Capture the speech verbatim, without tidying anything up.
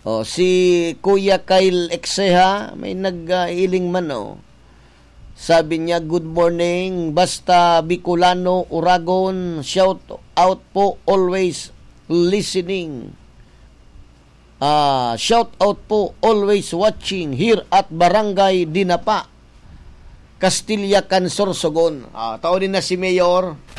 O, si Kuya Kyle Exeha, may nag-iling man, oh. Sabi niya, good morning, basta Bicolano, Uragon, shout out po, always listening. Uh, shout out po, always watching here at Barangay Dinapa, Castilla, Sorsogon. Uh, tao din na si Mayor